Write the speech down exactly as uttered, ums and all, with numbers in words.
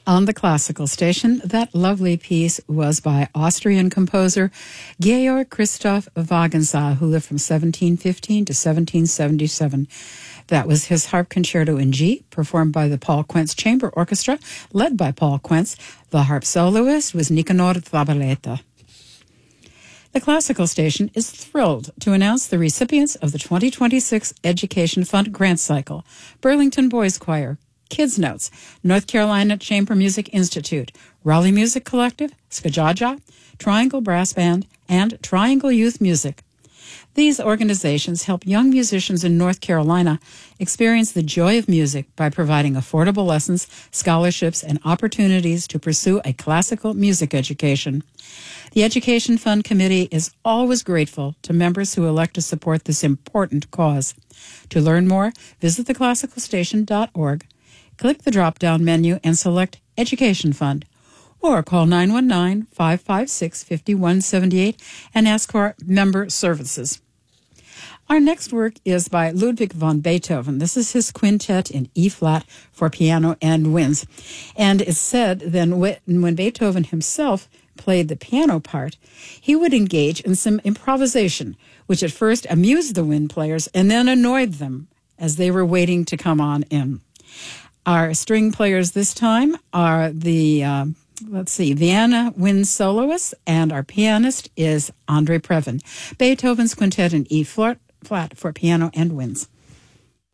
On the classical station, that lovely piece was by Austrian composer Georg Christoph Wagenseil, who lived from seventeen fifteen to seventeen seventy-seven. That was his harp concerto in G, performed by the Paul Quentz Chamber Orchestra, led by Paul Quentz. The harp soloist was Nicanor Zabaleta. The classical station is thrilled to announce the recipients of the twenty twenty-six Education Fund Grant Cycle: Burlington Boys Choir, Kids Notes, North Carolina Chamber Music Institute, Raleigh Music Collective, Skajaja, Triangle Brass Band, and Triangle Youth Music. These organizations help young musicians in North Carolina experience the joy of music by providing affordable lessons, scholarships, and opportunities to pursue a classical music education. The Education Fund Committee is always grateful to members who elect to support this important cause. To learn more, visit the classical station dot org, click the drop-down menu, and select Education Fund, or call nine one nine, five five six, five one seven eight and ask for member services. Our next work is by Ludwig van Beethoven. This is his quintet in E-flat for piano and winds. And it's said that when Beethoven himself played the piano part, he would engage in some improvisation, which at first amused the wind players and then annoyed them as they were waiting to come on in. Our string players this time are the... Uh, Let's see, Vienna wind soloist, and our pianist is Andre Previn. Beethoven's quintet in E flat for piano and winds.